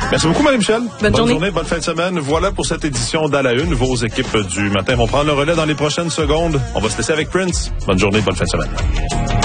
Merci beaucoup, Marie-Michel. Bonne journée. Bonne fin de semaine. Voilà pour cette édition d'À la Une. Vos équipes du matin vont prendre le relais dans les prochaines secondes. On va se laisser avec Prince. Bonne journée, bonne fin de semaine.